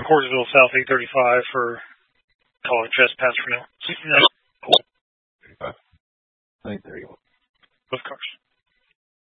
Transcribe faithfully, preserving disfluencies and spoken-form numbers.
Cordsville South eight thirty-five for calling trespass for now. eight thirty-one. Both cars.